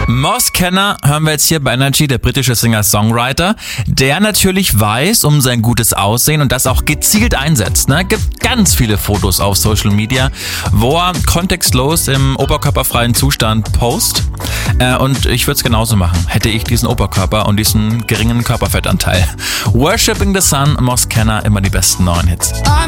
Moss Kenner hören wir jetzt hier bei Energy, der britische Singer-Songwriter, der natürlich weiß um sein gutes Aussehen und das auch gezielt einsetzt. Ne? Gibt ganz viele Fotos auf Social Media, wo er kontextlos im oberkörperfreien Zustand post. Und ich würde es genauso machen, hätte ich diesen Oberkörper und diesen geringen Körperfettanteil. Worshipping the Sun, Moss Kenner, immer die besten neuen Hits.